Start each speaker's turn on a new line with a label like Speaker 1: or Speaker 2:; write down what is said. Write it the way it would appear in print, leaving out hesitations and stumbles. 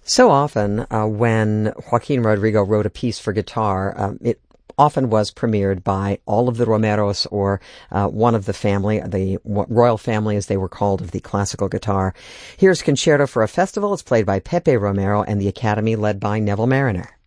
Speaker 1: So often, when Joaquin Rodrigo wrote a piece for guitar, it often was premiered by all of the Romeros or one of the family, the royal family as they were called, of the classical guitar. Here's Concerto for a Festival. It's played by Pepe Romero and the Academy led by Neville Marriner.